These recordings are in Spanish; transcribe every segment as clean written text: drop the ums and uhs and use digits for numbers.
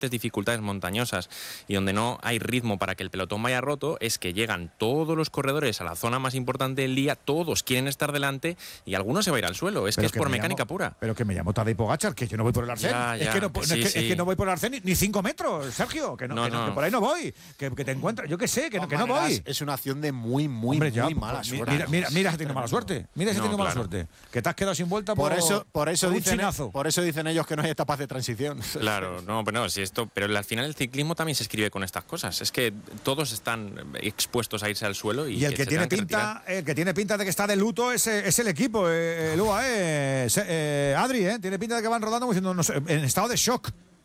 dificultades montañosas y donde no hay ritmo para que el pelotón vaya roto, es que llegan todos los corredores a la zona más importante del día, todos quieren estar delante y algunos se va a ir al suelo. Es que es por mecánica pura. Pero que me llamo Tadej Pogačar, que yo no voy por el arcén. Es que no voy por el arcén ni 5 metros, Sergio, que por ahí no voy. Que te encuentras, yo qué sé, que no voy. Es una acción de muy mala suerte. Mira si ha tenido mala suerte. Mira si ha tenido mala suerte. Que te has quedado sin vuelta por eso un dicen, chinazo. Por eso dicen ellos que no hay etapas de transición. Claro, pero al final el ciclismo también se escribe con estas cosas. Es que todos están expuestos a irse al suelo y el que tiene pinta de que está de luto es el equipo, el UAE, Adri, tiene pinta de que van rodando como diciendo, no sé, en estado de shock.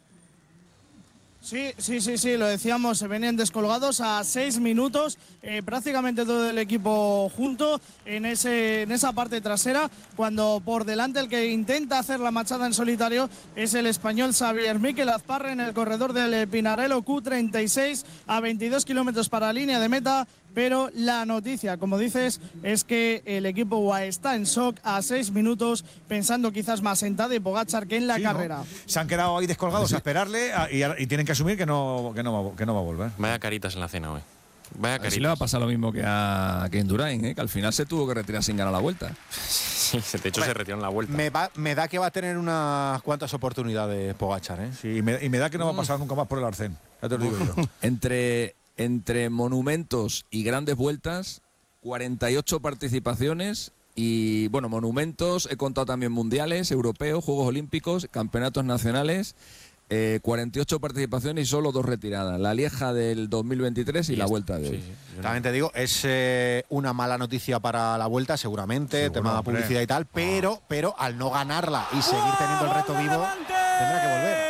Sí, lo decíamos, se venían descolgados a 6 minutos, prácticamente todo el equipo junto en esa parte trasera, cuando por delante el que intenta hacer la machada en solitario es el español Xavier Miquel Azparre en el corredor del Pinarello Q36 a 22 kilómetros para la línea de meta. Pero la noticia, como dices, es que el equipo UAE está en shock a 6 minutos, pensando quizás más en Tadej Pogačar que en la carrera. ¿No? Se han quedado ahí descolgados a esperarle y tienen que asumir que no va a volver. Vaya caritas en la cena hoy. Vaya caritas. Así le va a pasar lo mismo que a Indurain, que al final se tuvo que retirar sin ganar la vuelta. Sí, de hecho se retiró en la vuelta. Me da que va a tener unas cuantas oportunidades Pogačar. Sí, y me da que no va a pasar nunca más por el arcén. Ya te lo digo yo. Entre monumentos y grandes vueltas, 48 participaciones y, bueno, monumentos, he contado también mundiales, europeos, Juegos Olímpicos, campeonatos nacionales, 48 participaciones y solo 2 retiradas, la Lieja del 2023 y la Vuelta de hoy. Sí. También te digo, es una mala noticia para la Vuelta, seguramente, tema de publicidad y tal, pero al no ganarla y seguir teniendo el reto vivo, tendrá que volver.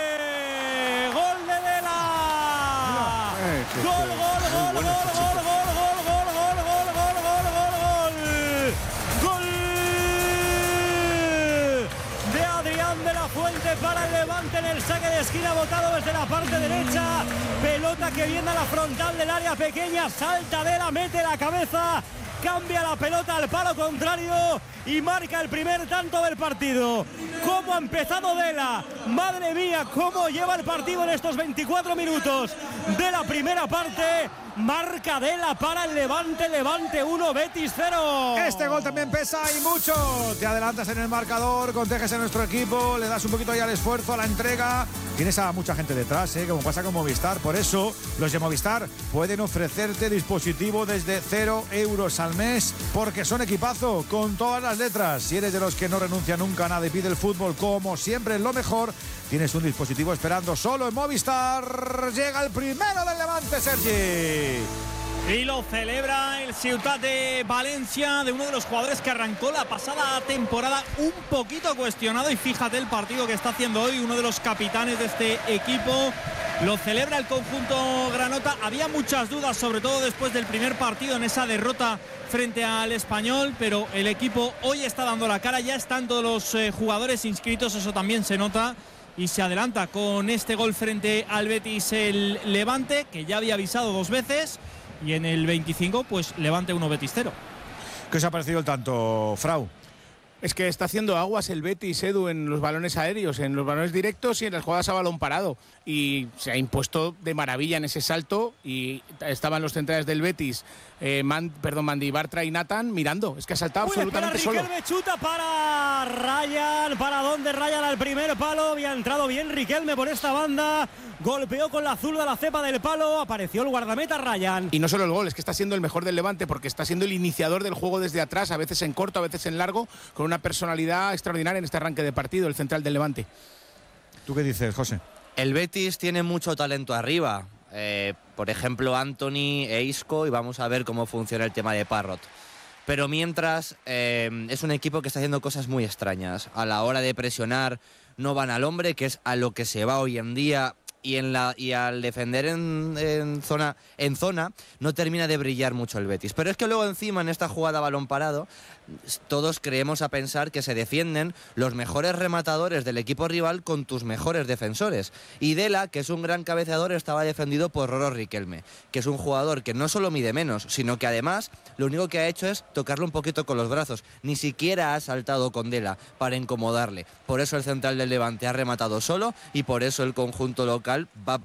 ¡Gol de Adrián de la Fuente para el Levante en el saque de esquina, botado desde la parte derecha, pelota que viene a la frontal del área pequeña, salta Dela, mete la cabeza, cambia la pelota al palo contrario y marca el primer tanto del partido. ¿Cómo ha empezado Dela? Madre mía, cómo lleva el partido en estos 24 minutos de la primera parte. Marca Dela para el Levante 1, Betis 0. Este gol también pesa y mucho. Te adelantas en el marcador, contagias a nuestro equipo, le das un poquito ahí al esfuerzo, a la entrega. Tienes a mucha gente detrás, como pasa con Movistar. Por eso, los de Movistar pueden ofrecerte dispositivo desde 0 euros al mes, porque son equipazo con todas las letras. Si eres de los que no renuncia nunca a nada y pide el fútbol como siempre, lo mejor, tienes un dispositivo esperando solo en Movistar. Llega el primero del Levante, Sergi. Y lo celebra el Ciutat de Valencia, de uno de los jugadores que arrancó la pasada temporada un poquito cuestionado, y fíjate el partido que está haciendo hoy uno de los capitanes de este equipo. Lo celebra el conjunto granota. Había muchas dudas, sobre todo después del primer partido en esa derrota frente al Español, pero el equipo hoy está dando la cara, ya están todos los jugadores inscritos, eso también se nota. Y se adelanta con este gol frente al Betis el Levante, que ya había avisado 2 veces. Y en el 25, pues Levante 1, Betis 0. ¿Qué os ha parecido el tanto, Frau? Es que está haciendo aguas el Betis, Edu, en los balones aéreos, en los balones directos y en las jugadas a balón parado. Y se ha impuesto de maravilla en ese salto. Y estaban los centrales del Betis, Mandy, Bartra y Nathan mirando. Es que ha saltado absolutamente solo. Riquelme chuta para Ryan. ¿Para dónde Ryan? Al primer palo. Había entrado bien Riquelme por esta banda. Golpeó con la zurda la cepa del palo. Apareció el guardameta Ryan. Y no solo el gol, es que está siendo el mejor del Levante, porque está siendo el iniciador del juego desde atrás, a veces en corto, a veces en largo, con una personalidad extraordinaria en este arranque de partido, el central del Levante. ¿Tú qué dices, José? El Betis tiene mucho talento arriba. Por ejemplo, Anthony e Isco, y vamos a ver cómo funciona el tema de Parrot. Pero mientras, es un equipo que está haciendo cosas muy extrañas. A la hora de presionar no van al hombre, que es a lo que se va hoy en día. Y al defender en zona no termina de brillar mucho el Betis. Pero es que luego encima en esta jugada a balón parado todos creemos a pensar que se defienden los mejores rematadores del equipo rival con tus mejores defensores. Y Dela, que es un gran cabeceador, estaba defendido por Roro Riquelme, que es un jugador que no solo mide menos, sino que además lo único que ha hecho es tocarlo un poquito con los brazos. Ni siquiera ha saltado con Dela para incomodarle. Por eso el central del Levante ha rematado solo y por eso el conjunto local Portugal va